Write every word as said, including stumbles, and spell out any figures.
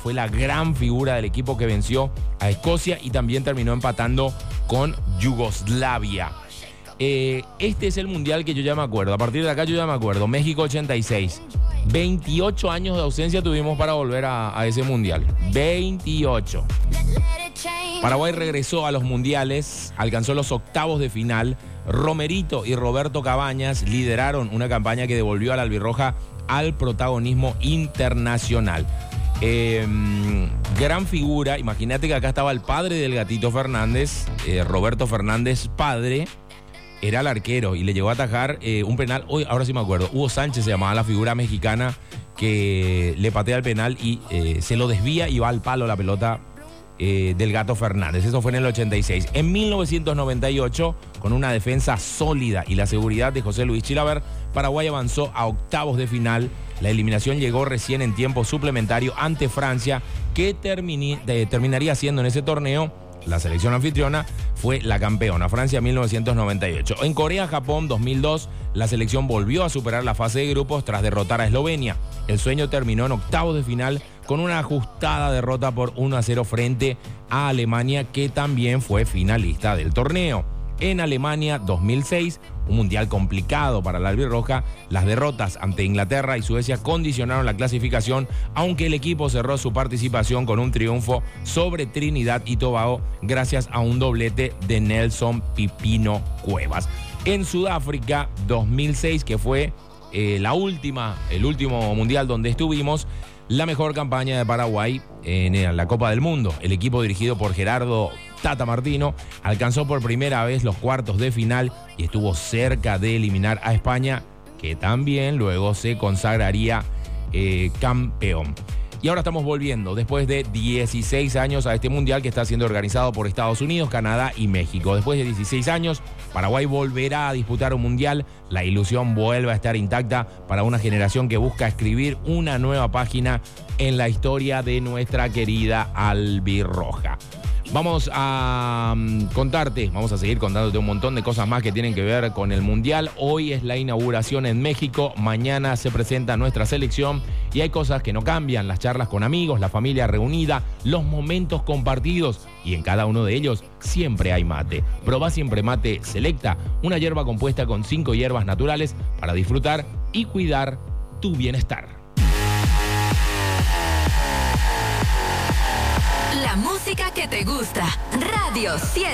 fue la gran figura del equipo que venció a Escocia y también terminó empatando con Yugoslavia. Eh, este es el mundial que yo ya me acuerdo. A partir de acá yo ya me acuerdo. México ochenta y seis. veintiocho años de ausencia tuvimos para volver a, a ese mundial. veintiocho. Paraguay regresó a los mundiales, alcanzó los octavos de final. Romerito y Roberto Cabañas lideraron una campaña que devolvió a la albirroja al protagonismo internacional. Eh, gran figura. Imagínate que acá estaba el padre del Gatito Fernández, eh, Roberto Fernández padre. Era el arquero y le llegó a atajar eh, un penal. Hoy, ahora sí me acuerdo. Hugo Sánchez se llamaba la figura mexicana que le patea el penal y eh, se lo desvía y va al palo la pelota eh, del Gato Fernández. Eso fue en el ochenta y seis. En mil novecientos noventa y ocho, con una defensa sólida y la seguridad de José Luis Chilaver, Paraguay avanzó a octavos de final. La eliminación llegó recién en tiempo suplementario ante Francia, que termini, eh, terminaría siendo en ese torneo la selección anfitriona, fue la campeona, Francia mil novecientos noventa y ocho. En Corea-Japón dos mil dos, la selección volvió a superar la fase de grupos tras derrotar a Eslovenia. El sueño terminó en octavos de final con una ajustada derrota por uno a cero frente a Alemania, que también fue finalista del torneo. En Alemania dos mil seis, un mundial complicado para la albirroja, las derrotas ante Inglaterra y Suecia condicionaron la clasificación, aunque el equipo cerró su participación con un triunfo sobre Trinidad y Tobago gracias a un doblete de Nelson Pipino Cuevas. En Sudáfrica dos mil seis, que fue eh, la última, el último mundial donde estuvimos, la mejor campaña de Paraguay en la Copa del Mundo. El equipo dirigido por Gerardo Tata Martino alcanzó por primera vez los cuartos de final y estuvo cerca de eliminar a España, que también luego se consagraría eh, campeón. Y ahora estamos volviendo, después de dieciséis años, a este mundial que está siendo organizado por Estados Unidos, Canadá y México. Después de dieciséis años, Paraguay volverá a disputar un mundial. La ilusión vuelve a estar intacta para una generación que busca escribir una nueva página en la historia de nuestra querida albirroja. Vamos a um, contarte, vamos a seguir contándote un montón de cosas más que tienen que ver con el Mundial. Hoy es la inauguración en México, mañana se presenta nuestra selección y hay cosas que no cambian, las charlas con amigos, la familia reunida, los momentos compartidos y en cada uno de ellos siempre hay mate. Probá Siempre Mate Selecta, una hierba compuesta con cinco hierbas naturales para disfrutar y cuidar tu bienestar. La música que te gusta. Radio siete.